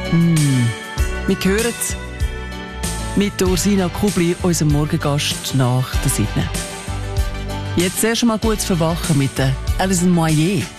Wir hören es mit Ursina Kubli, unserem Morgengast nach der 7. Jetzt erst mal gutes Verwachen mit der Alison Moyet.